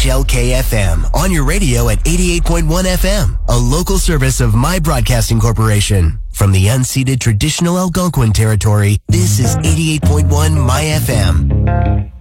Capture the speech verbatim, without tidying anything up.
H L K F M, on your radio at eighty-eight point one F M, a local service of My Broadcasting Corporation. From the unceded traditional Algonquin territory, this is eighty-eight point one My F M.